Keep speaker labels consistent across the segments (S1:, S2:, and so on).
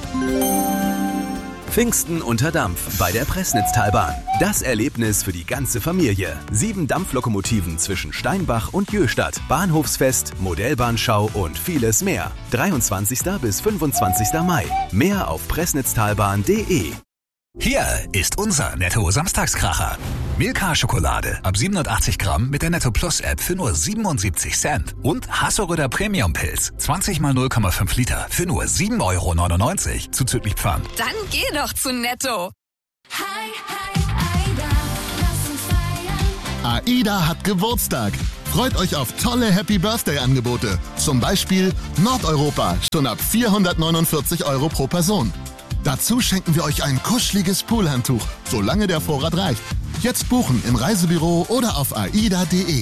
S1: Pfingsten unter Dampf bei der Pressnitztalbahn. Das Erlebnis für die ganze Familie. 7 Dampflokomotiven zwischen Steinbach und Jöhstadt. Bahnhofsfest, Modellbahnschau und vieles mehr. 23. bis 25. Mai. Mehr auf pressnitztalbahn.de.
S2: Hier ist unser Netto-Samstagskracher. Milka-Schokolade ab 780 Gramm mit der Netto Plus App für nur 77 Cent. Und Hasseröder Premium-Pilz 20 x 0,5 Liter für nur 7,99 € zuzüglich Pfand.
S3: Dann geh doch zu Netto.
S4: Hi, hi, Aida, lass uns feiern.
S5: AIDA hat Geburtstag. Freut euch auf tolle Happy-Birthday-Angebote. Zum Beispiel Nordeuropa, schon ab 449 € pro Person. Dazu schenken wir euch ein kuscheliges Poolhandtuch, solange der Vorrat reicht. Jetzt buchen im Reisebüro oder auf aida.de.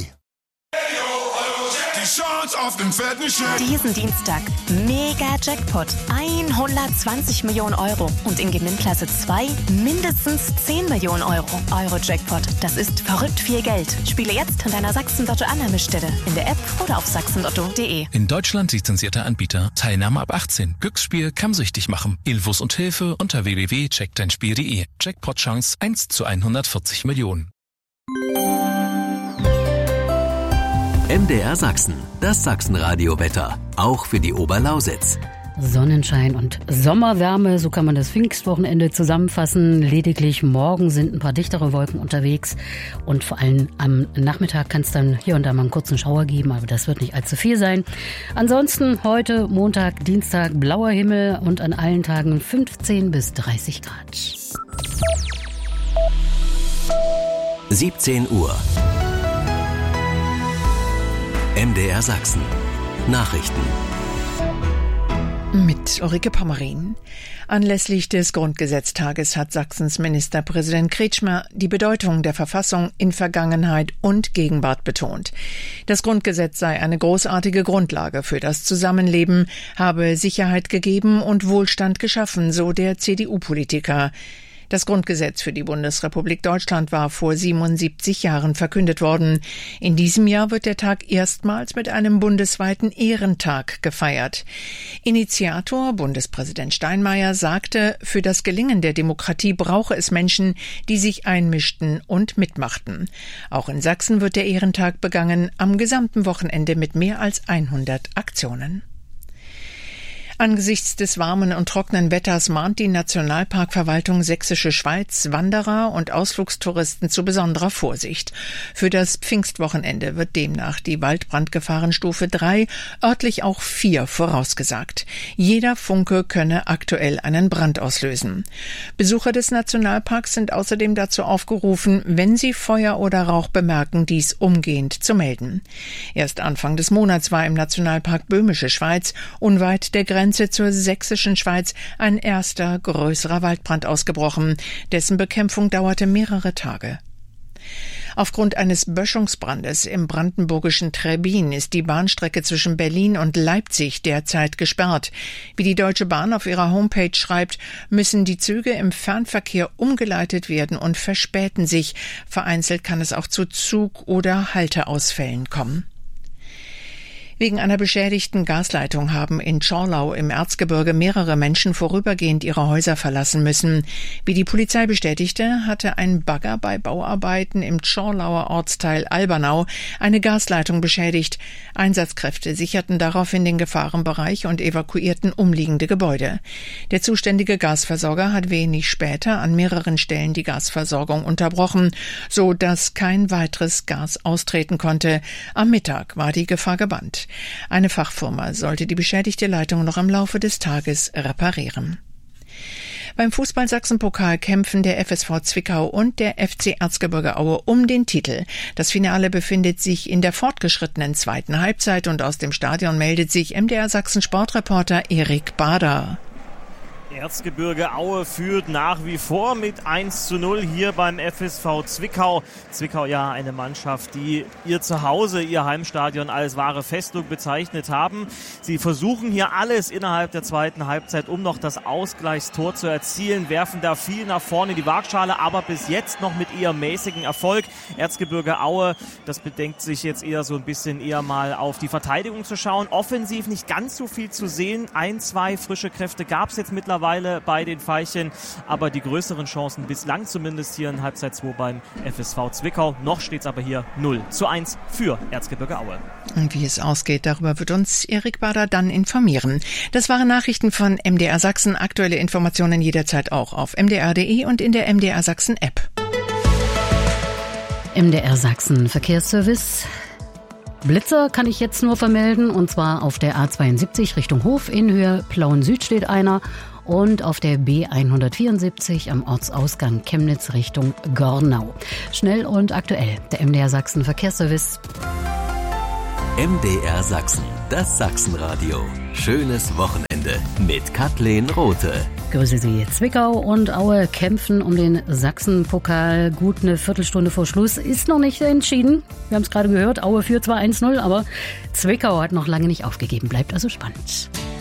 S6: Diesen Dienstag mega Jackpot 120 Millionen € und in Gewinnklasse 2 mindestens 10 Millionen €. Euro-Jackpot, das ist verrückt viel Geld. Spiele jetzt an deiner Sachsen-Lotto-Annahmestelle in der App oder auf sachsenlotto.de.
S7: In Deutschland lizenzierter Anbieter. Teilnahme ab 18. Glücksspiel kann süchtig machen. Infos und Hilfe unter www.checkdeinspiel.de. Jackpot-Chance 1 zu 140 Millionen.
S1: MDR Sachsen, das Sachsenradio-Wetter, auch für die Oberlausitz.
S8: Sonnenschein und Sommerwärme, so kann man das Pfingstwochenende zusammenfassen. Lediglich morgen sind ein paar dichtere Wolken unterwegs und vor allem am Nachmittag kann es dann hier und da mal einen kurzen Schauer geben, aber das wird nicht allzu viel sein. Ansonsten heute Montag, Dienstag blauer Himmel und an allen Tagen 15 bis 30 Grad.
S1: 17 Uhr. MDR Sachsen. Nachrichten.
S9: Mit Ulrike Pommerin. Anlässlich des Grundgesetztages hat Sachsens Ministerpräsident Kretschmer die Bedeutung der Verfassung in Vergangenheit und Gegenwart betont. Das Grundgesetz sei eine großartige Grundlage für das Zusammenleben, habe Sicherheit gegeben und Wohlstand geschaffen, so der CDU-Politiker. Das Grundgesetz für die Bundesrepublik Deutschland war vor 77 Jahren verkündet worden. In diesem Jahr wird der Tag erstmals mit einem bundesweiten Ehrentag gefeiert. Initiator, Bundespräsident Steinmeier, sagte, für das Gelingen der Demokratie brauche es Menschen, die sich einmischten und mitmachten. Auch in Sachsen wird der Ehrentag begangen, am gesamten Wochenende mit mehr als 100 Aktionen. Angesichts des warmen und trockenen Wetters mahnt die Nationalparkverwaltung Sächsische Schweiz Wanderer und Ausflugstouristen zu besonderer Vorsicht. Für das Pfingstwochenende wird demnach die Waldbrandgefahrenstufe 3, örtlich auch 4 vorausgesagt. Jeder Funke könne aktuell einen Brand auslösen. Besucher des Nationalparks sind außerdem dazu aufgerufen, wenn sie Feuer oder Rauch bemerken, dies umgehend zu melden. Erst Anfang des Monats war im Nationalpark Böhmische Schweiz, unweit der Grenze zur Sächsischen Schweiz, ein erster größerer Waldbrand ausgebrochen. Dessen Bekämpfung dauerte mehrere Tage. Aufgrund eines Böschungsbrandes im brandenburgischen Trebin ist die Bahnstrecke zwischen Berlin und Leipzig derzeit gesperrt. Wie die Deutsche Bahn auf ihrer Homepage schreibt, müssen die Züge im Fernverkehr umgeleitet werden und verspäten sich. Vereinzelt kann es auch zu Zug- oder Halteausfällen kommen. Wegen einer beschädigten Gasleitung haben in Zschorlau im Erzgebirge mehrere Menschen vorübergehend ihre Häuser verlassen müssen. Wie die Polizei bestätigte, hatte ein Bagger bei Bauarbeiten im Zschorlauer Ortsteil Albernau eine Gasleitung beschädigt. Einsatzkräfte sicherten daraufhin den Gefahrenbereich und evakuierten umliegende Gebäude. Der zuständige Gasversorger hat wenig später an mehreren Stellen die Gasversorgung unterbrochen, so dass kein weiteres Gas austreten konnte. Am Mittag war die Gefahr gebannt. Eine Fachfirma sollte die beschädigte Leitung noch im Laufe des Tages reparieren. Beim Fußball-Sachsen-Pokal kämpfen der FSV Zwickau und der FC Erzgebirge Aue um den Titel. Das Finale befindet sich in der fortgeschrittenen zweiten Halbzeit und aus dem Stadion meldet sich MDR Sachsen Sportreporter Erik Bader.
S10: Erzgebirge Aue führt nach wie vor mit 1:0 hier beim FSV Zwickau. Zwickau ja eine Mannschaft, die ihr Zuhause, ihr Heimstadion als wahre Festung bezeichnet haben. Sie versuchen hier alles innerhalb der zweiten Halbzeit, um noch das Ausgleichstor zu erzielen, werfen da viel nach vorne in die Waagschale, aber bis jetzt noch mit eher mäßigem Erfolg. Erzgebirge Aue, das bedenkt sich jetzt eher so ein bisschen eher mal auf die Verteidigung zu schauen. Offensiv nicht ganz so viel zu sehen. 1, 2 frische Kräfte gab es jetzt mittlerweile mittlerweile bei den Veilchen, aber die größeren Chancen bislang zumindest hier in Halbzeit 2 beim FSV Zwickau. Noch steht es aber hier 0:1 für Erzgebirge Aue.
S9: Und wie es ausgeht, darüber wird uns Erik Bader dann informieren. Das waren Nachrichten von MDR Sachsen. Aktuelle Informationen jederzeit auch auf mdr.de und in der MDR Sachsen App.
S8: MDR Sachsen Verkehrsservice. Blitzer kann ich jetzt nur vermelden, und zwar auf der A72 Richtung Hof in Höhe Plauen Süd steht einer und auf der B174 am Ortsausgang Chemnitz Richtung Gornau. Schnell und aktuell, der MDR Sachsen Verkehrsservice.
S1: MDR Sachsen, das Sachsenradio. Schönes Wochenende mit Kathleen Rothe.
S8: Grüße Sie. Zwickau und Aue kämpfen um den Sachsenpokal. Gut eine Viertelstunde vor Schluss. Ist noch nicht entschieden. Wir haben es gerade gehört. Aue führt zwar 1:0, aber Zwickau hat noch lange nicht aufgegeben. Bleibt also spannend.